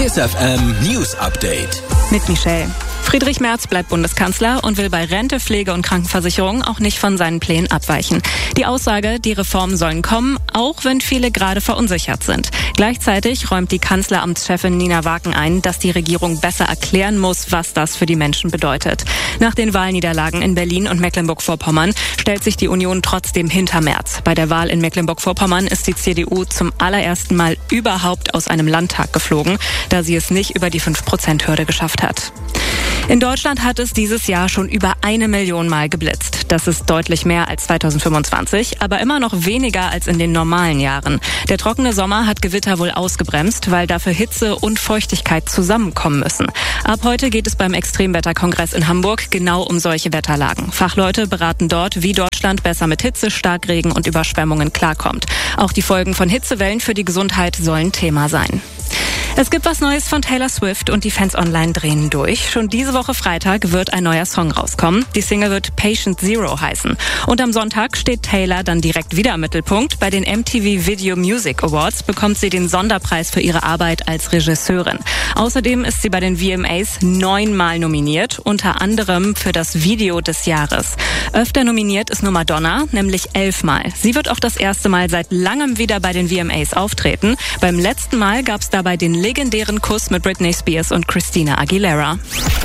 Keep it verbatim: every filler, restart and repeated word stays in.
KISS F M News Update. Mit Michelle. Friedrich Merz bleibt Bundeskanzler und will bei Rente, Pflege und Krankenversicherung auch nicht von seinen Plänen abweichen. Die Aussage, die Reformen sollen kommen, auch wenn viele gerade verunsichert sind. Gleichzeitig räumt die Kanzleramtschefin Nina Waken ein, dass die Regierung besser erklären muss, was das für die Menschen bedeutet. Nach den Wahlniederlagen in Berlin und Mecklenburg-Vorpommern stellt sich die Union trotzdem hinter Merz. Bei der Wahl in Mecklenburg-Vorpommern ist die C D U zum allerersten Mal überhaupt aus einem Landtag geflogen, da sie es nicht über die fünf Prozent Hürde geschafft hat. In Deutschland hat es dieses Jahr schon über eine Million Mal geblitzt. Das ist deutlich mehr als zweitausendfünfundzwanzig, aber immer noch weniger als in den normalen Jahren. Der trockene Sommer hat Gewitter wohl ausgebremst, weil dafür Hitze und Feuchtigkeit zusammenkommen müssen. Ab heute geht es beim Extremwetterkongress in Hamburg genau um solche Wetterlagen. Fachleute beraten dort, wie Deutschland besser mit Hitze, Starkregen und Überschwemmungen klarkommt. Auch die Folgen von Hitzewellen für die Gesundheit sollen Thema sein. Es gibt was Neues von Taylor Swift und die Fans online drehen durch. Schon diese Woche Freitag wird ein neuer Song rauskommen. Die Single wird Patient Zero heißen. Und am Sonntag steht Taylor dann direkt wieder im Mittelpunkt. Bei den M T V Video Music Awards bekommt sie den Sonderpreis für ihre Arbeit als Regisseurin. Außerdem ist sie bei den V M As neunmal nominiert, unter anderem für das Video des Jahres. Öfter nominiert ist nur Madonna, nämlich elfmal. Sie wird auch das erste Mal seit langem wieder bei den V M As auftreten. Beim letzten Mal gab es dabei den legendären Kuss mit Britney Spears und Christina Aguilera.